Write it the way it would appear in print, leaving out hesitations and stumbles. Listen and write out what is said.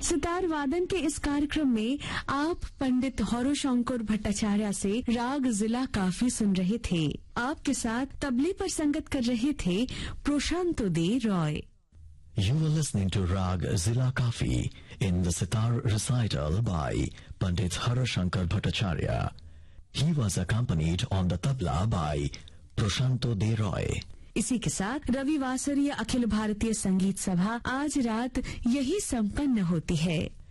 सितार वादन के इस कार्यक्रम में आप पंडित हौरोशंकर भट्टाचार्य से राग जिला काफी सुन रहे थे। आपके साथ तबले पर संगत कर रहे थे प्रशांतो दे Roy. You were listening to Rag Zila Kafi in the sitar recital by Pandit Harashankar Bhattacharya. He was accompanied on the tabla by Prashanto De Roy. इसी के साथ रविवासरीय अखिल भारतीय संगीत सभा आज रात यही संपन्न होती है।